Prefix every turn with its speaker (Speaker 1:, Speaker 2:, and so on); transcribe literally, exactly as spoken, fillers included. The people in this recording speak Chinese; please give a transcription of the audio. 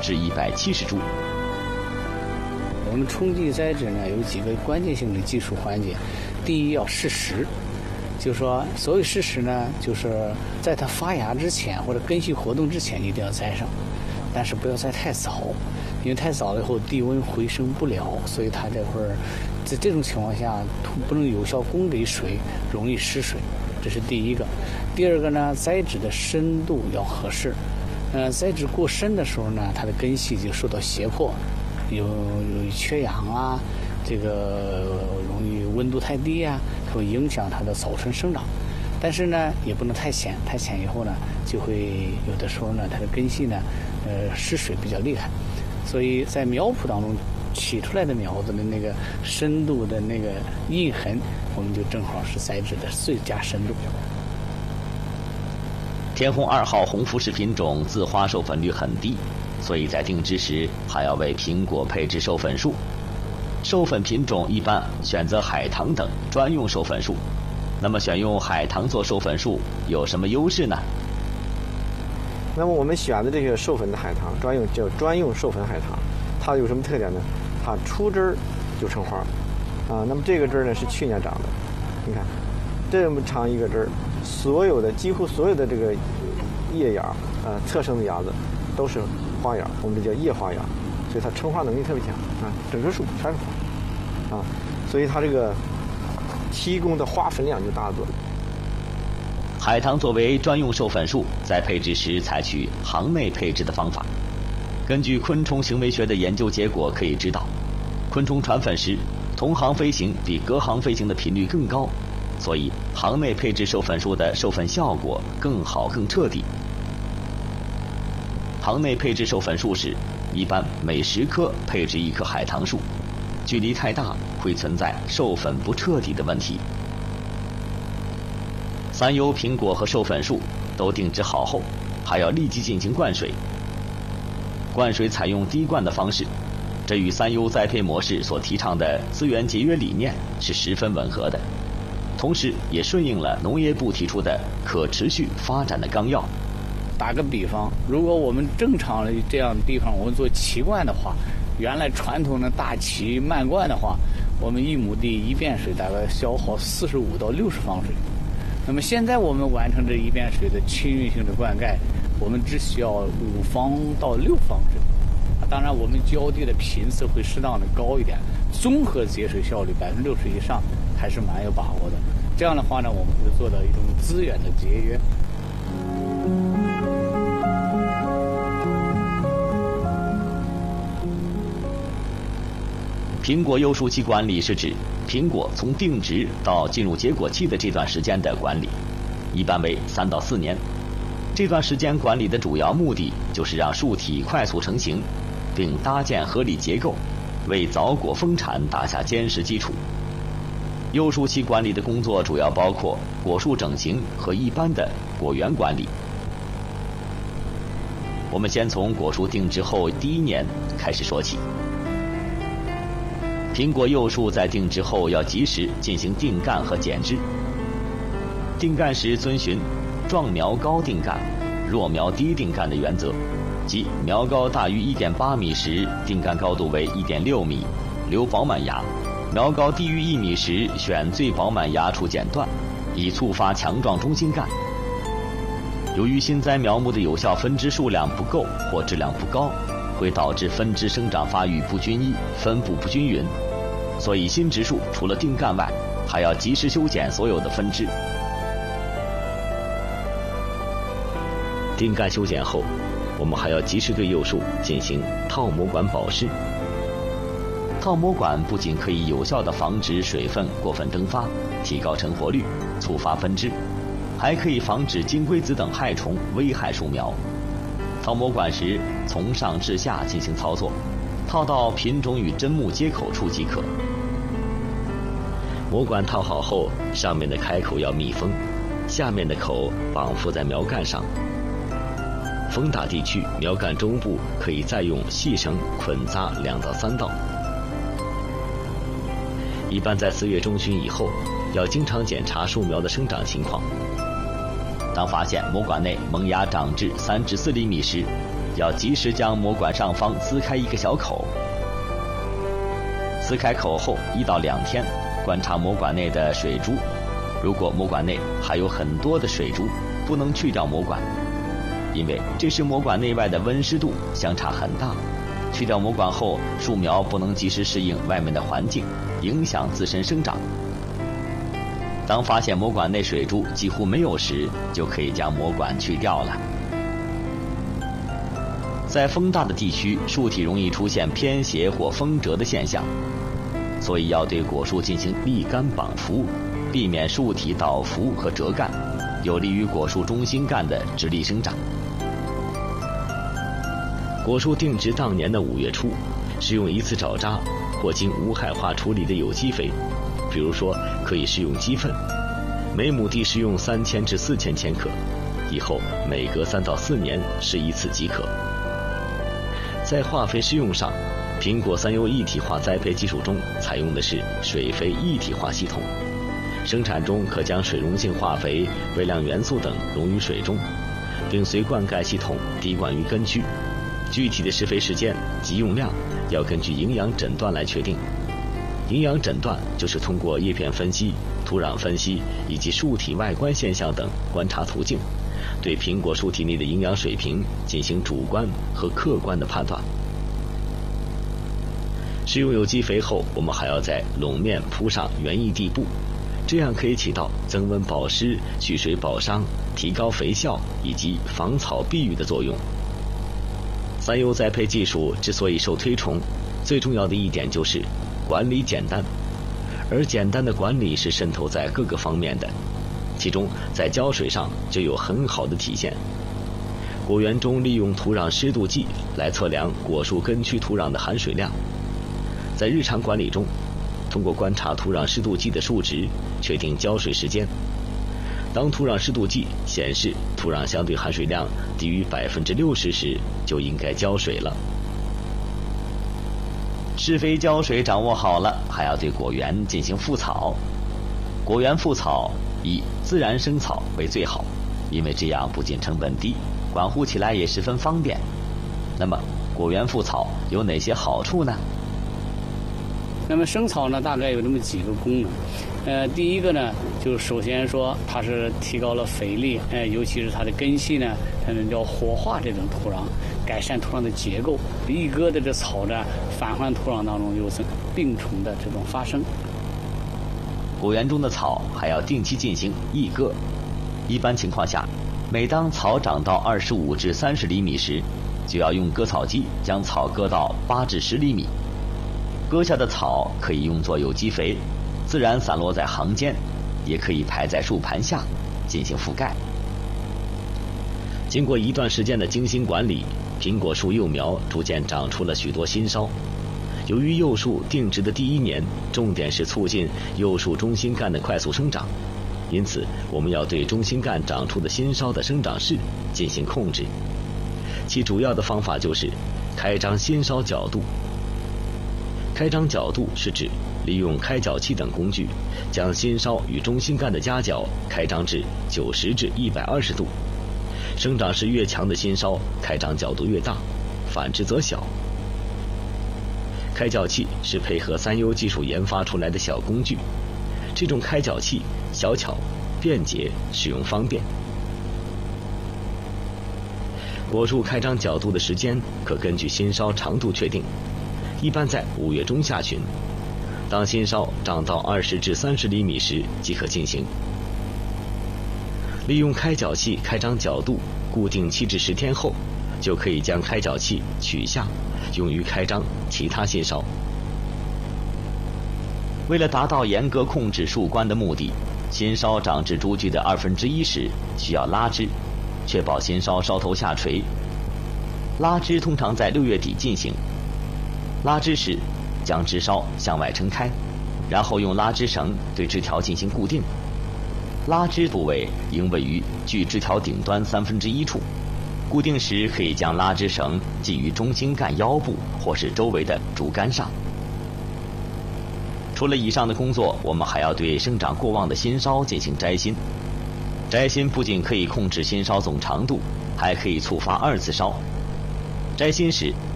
Speaker 1: 至一百七十株。
Speaker 2: 我们冲击栽植呢，有几个关键性的技术环节。第一，要适时，就是说，所谓适时呢，就是在它发芽之前或者根系活动之前一定要栽上，但是不要栽太早，因为太早了以后地温回升不了，所以它这会儿在这种情况下不能有效供给水，容易失水，这是第一个。第二个呢，栽植的深度要合适，呃，栽植过深的时候呢，它的根系就受到胁迫。有有缺氧啊，这个容易温度太低啊，会影响它的早春生长。但是呢，也不能太浅，太浅以后呢，就会有的时候呢，它的根系呢，呃，失水比较厉害。所以在苗圃当中起出来的苗子的那个深度的那个印痕，我们就正好是栽植的最佳深度。
Speaker 1: 天虹二号红富士品种自花授粉率很低，所以在定植时还要为苹果配置授粉树。授粉品种一般选择海棠等专用授粉树。那么选用海棠做授粉树有什么优势呢？
Speaker 3: 那么我们选的这个授粉的海棠，专用叫专用授粉海棠，它有什么特点呢？它出枝儿就成花，啊，那么这个枝儿呢是去年长的，你看这么长一个枝儿，所有的几乎所有的这个叶芽，呃，侧生的芽子都是花芽，我们这叫叶花芽，所以它成花能力特别强啊，整棵树全是花，啊，所以它这个提供的花粉量就大多了。
Speaker 1: 海棠作为专用授粉树，在配置时采取行内配置的方法。根据昆虫行为学的研究结果可以知道，昆虫传粉时，同行飞行比隔行飞行的频率更高，所以行内配置授粉树的授粉效果更好更彻底。行内配置授粉树时，一般每十棵配置一棵海棠树，距离太大会存在授粉不彻底的问题。三优苹果和授粉树都定植好后，还要立即进行灌水。灌水采用滴灌的方式，这与三优栽培模式所提倡的资源节约理念是十分吻合的，同时也顺应了农业部提出的可持续发展的纲要。
Speaker 2: 打个比方，如果我们正常的这样的地方我们做畦灌的话，原来传统的大畦慢灌的话，我们一亩地一遍水大概消耗四十五到六十方水。那么现在我们完成这一遍水的均匀性的灌溉，我们只需要五方到六方水。当然，我们浇地的频次会适当的高一点，综合节水效率百分之六十以上还是蛮有把握的。这样的话呢，我们会做到一种资源的节约。
Speaker 1: 苹果幼树期管理是指苹果从定植到进入结果期的这段时间的管理，一般为三到四年。这段时间管理的主要目的就是让树体快速成型，并搭建合理结构，为早果丰产打下坚实基础。幼树期管理的工作主要包括果树整形和一般的果园管理。我们先从果树定植后第一年开始说起。苹果幼树在定植后要及时进行定干和剪枝。定干时遵循壮苗高定干、弱苗低定干的原则，即苗高大于 一点八米时，定干高度为 一点六米，留饱满芽；苗高低于一米时，选最饱满芽处剪断，以促发强壮中心干。由于新栽苗木的有效分枝数量不够或质量不高，会导致分枝生长发育不均一、分布不均匀，所以新植树除了定干外，还要及时修剪所有的分枝。定干修剪后，我们还要及时对幼树进行套膜管保湿。套膜管不仅可以有效地防止水分过分蒸发，提高成活率，促发分枝，还可以防止金龟子等害虫危害树苗。套膜管时从上至下进行操作，套到品种与针木接口处即可。膜管套好后，上面的开口要密封，下面的口绑附在苗干上。封打地区苗干中部可以再用细绳捆扎两到三道。一般在四月中旬以后，要经常检查树苗的生长情况。当发现膜管内萌芽长至三至四厘米时， 要及时将模管上方撕开一个小口。撕开口后一到两天，观察模管内的水珠，如果模管内还有很多的水珠，不能去掉模管，因为这时模管内外的温湿度相差很大。去掉模管后，树苗不能及时适应外面的环境，影响自身生长。当发现模管内水珠几乎没有时，就可以将模管去掉了。在风大的地区，树体容易出现偏斜或风折的现象，所以要对果树进行立干绑扶，避免树体倒伏和折干，有利于果树中心干的直立生长。果树定植当年的五月初，使用一次找渣或经无害化处理的有机肥，比如说可以施用鸡粪，每亩地施用三千至四千千克，以后每隔三到四年施一次即可。在化肥施用上，苹果三优一体化栽培技术中采用的是水肥一体化系统，生产中可将水溶性化肥、微量元素等溶于水中，并随灌溉系统滴灌于根区。具体的施肥时间及用量要根据营养诊断来确定。营养诊断就是通过叶片分析、土壤分析以及树体外观现象等观察途径，对苹果树体内的营养水平进行主观和客观的判断。施用有机肥后，我们还要在垄面铺上园艺地布，这样可以起到增温保湿、蓄水保墒、提高肥效以及防草避雨的作用。三优栽培技术之所以受推崇，最重要的一点就是管理简单，而简单的管理是渗透在各个方面的，其中在浇水上就有很好的体现。果园中利用土壤湿度计来测量果树根区土壤的含水量，在日常管理中，通过观察土壤湿度计的数值，确定浇水时间。当土壤湿度计显示土壤相对含水量低于百分之六十时，就应该浇水了。施肥浇水掌握好了，还要对果园进行复草。果园复草以自然生草为最好，因为这样不仅成本低，管护起来也十分方便。那么果园复草有哪些好处呢？
Speaker 2: 那么生草呢，大概有这么几个功能。呃，第一个呢，就是首先说它是提高了肥力，呃，尤其是它的根系呢，它能叫活化这种土壤，改善土壤的结构。一割的这草呢，返还土壤当中有病虫的这种发生。
Speaker 1: 果园中的草还要定期进行易割。一般情况下，每当草长到二十五至三十厘米时，就要用割草机将草割到八至十厘米。割下的草可以用作有机肥，自然散落在行间，也可以排在树盘下进行覆盖。经过一段时间的精心管理，苹果树幼苗逐渐长出了许多新梢。由于幼树定植的第一年重点是促进幼树中心干的快速生长，因此我们要对中心干长出的新梢的生长势进行控制。其主要的方法就是开张新梢角度。开张角度是指利用开角器等工具，将新梢与中心干的夹角开张至九十至一百二十度。生长势越强的新梢，开张角度越大，反之则小。开角器是配合三优技术研发出来的小工具，这种开角器小巧、便捷，使用方便。果树开张角度的时间可根据新梢长度确定，一般在五月中下旬。当新梢长到二十至三十厘米时即可进行。利用开角器开张角度固定七至十天后，就可以将开角器取下，用于开张其他新梢。为了达到严格控制树冠的目的，新梢长至株距的二分之一时需要拉枝，确保新梢梢头下垂。拉枝通常在六月底进行。拉枝时，将枝梢向外撑开，然后用拉枝绳对枝条进行固定。拉枝部位应位于距枝条顶端三分之一处。固定时可以将拉枝绳系于中心干腰部或是周围的竹竿上。除了以上的工作，我们还要对生长过旺的新梢进行摘心。摘心不仅可以控制新梢总长度，还可以促发二次梢。 摘心时